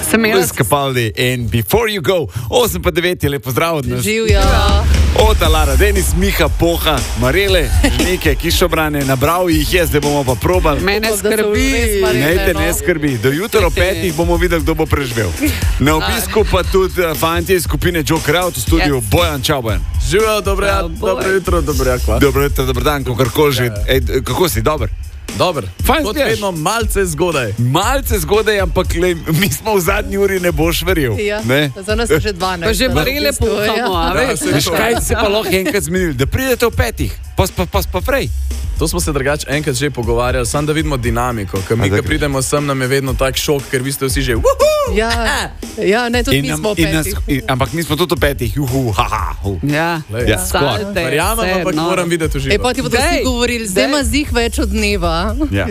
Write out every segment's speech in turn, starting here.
Luis Capaldi in Before You Go. 8 pa 9 je lepo zdrav od nas. Živjo. Ota, Lara, Denis, Miha, Poha, Marele, Nike, Kišobrane, nabral jih je, zdaj bomo pa probali. Mene skrbi. Ne skrbi. Do jutra o 5 bomo videli, kdo bo preživel. Na obisku pa tudi fantje iz skupine Joker Out v studiu. Bojan, čau Bojan. Živjo, dobro jutro, Dobro jutro, dober dan, kakorkoli že. Kako si, dober? Dober, kot vedno malce zgodaj. Malce zgodaj, ampak mi smo v zadnji uri, ne boš verjel. Ja, za nas je že 12. Pa že Marele puhamo, a veš? Kaj se pa lahko enkrat zmenili? Da pridete v 5, pa prej. To smo se drugače enkrat že pogovarjali, samo da vidimo dinamiko. Ker mi, ko pridemo sem, nam je vedno tak šok, ker vi ste vsi že Ja, ne, tudi mi smo v 5. Ampak mi smo tudi v 5, Ja, verjamem, ampak moram videti v živo. Pa ti bodo vsi govorili, zdaj ima zih več od dneva. Ja,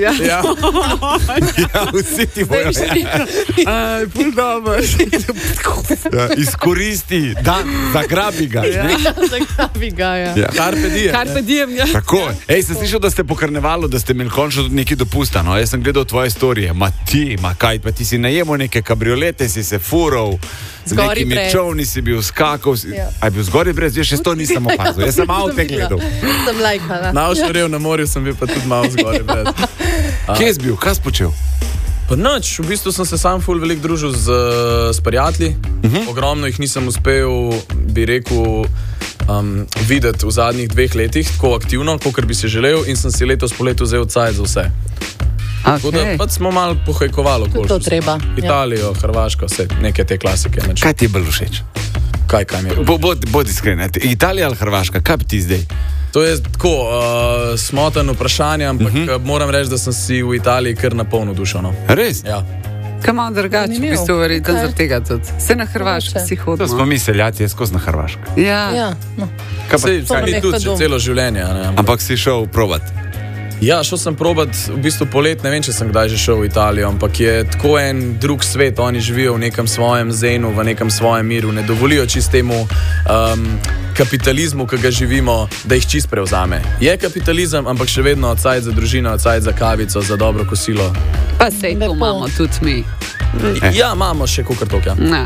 vsi ti bojo. Pul dobro. Izkoristi, zagrabi ga. Zagrabi ga, ja. Carpe diem, ja. Tako, sem slišal, da ste po karnevalu, da ste imeli končno tudi nekaj dopusta, no? Jaz sem gledal tvoje storije, kaj, pa ti si najemo neke kabriolete, si se fural, z nekimi čovni si bil skakal, a je bil zgori brez, jaz še to nisem opazil, jaz sem malo te gledal. Sem lajkala. Na Ošorjev na morju sem bil pa tudi malo zgori brez. Kje si bil, kaj si počel? Pa nič, v bistvu sem se sam ful veliko družil s prijatelji, ogromno jih nisem uspel, bi rekel, videti v zadnjih 2 letih, tako aktivno, kot bi si želel, in sem si letos po letu vzel cajt za vse. Tako da pač smo malo pohajkovali okoli. To treba. Italijo, Hrvaško, vse neke te klasike. Kaj ti je bolj všeč? Kaj mi je bolj? Bodi iskren, Italija ali Hrvaška, kaj bi ti zdaj? To je tako smotan vprašanje, ampak moram reči, da sem si v Italiji kar na polno dušo. No. Res? Ja. Kaj malo drugače, v bistvu verjetno zaradi tega tudi. Vse na Hrvaško si hodil. To smo mi seljati, jaz skozi na Hrvaško. Ja. Sej mi tudi že celo življenje. Ampak si šel probat? Ja, šel sem probat v bistvu polet, ne vem, če sem kdaj že šel v Italijo, ampak je tako en drug svet, oni živijo v nekem svojem zenu, v nekem svojem miru, ne dovolijo čistemu kapitalizmu, ki ga živimo, da jih čist prevzame. Je kapitalizem, ampak še vedno cajt za družino, cajt za kavico, za dobro kosilo. Pa sej to imamo tudi mi. Ja, imamo še kukar tok, ja.